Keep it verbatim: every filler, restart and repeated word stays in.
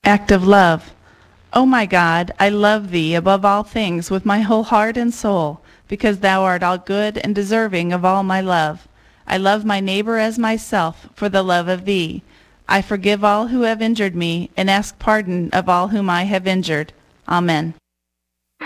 Act of love. O my God, I love thee above all things with my whole heart and soul, because thou art all good and deserving of all my love. I love my neighbor as myself for the love of thee. I forgive all who have injured me, and ask pardon of all whom I have injured. Amen.